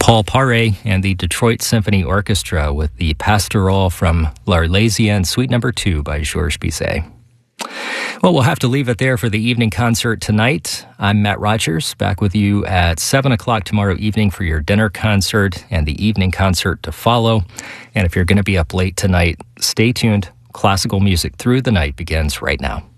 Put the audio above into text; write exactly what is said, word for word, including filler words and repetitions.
Paul Paré and the Detroit Symphony Orchestra with the Pastoral from L'Arlésienne, Suite Number Two by Georges Bizet. Well, we'll have to leave it there for the evening concert tonight. I'm Matt Rogers, back with you at seven o'clock tomorrow evening for your dinner concert and the evening concert to follow. And if you're going to be up late tonight, stay tuned. Classical music through the night begins right now.